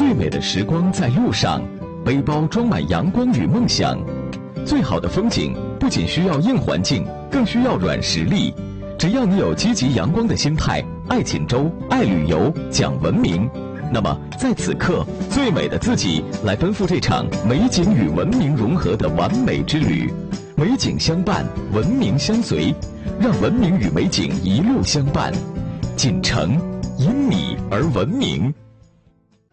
最美的时光在路上，背包装满阳光与梦想。最好的风景不仅需要硬环境，更需要软实力。只要你有积极阳光的心态，爱锦州，爱旅游，讲文明，那么在此刻，最美的自己来奔赴这场美景与文明融合的完美之旅。美景相伴，文明相随，让文明与美景一路相伴。锦城因你而文明。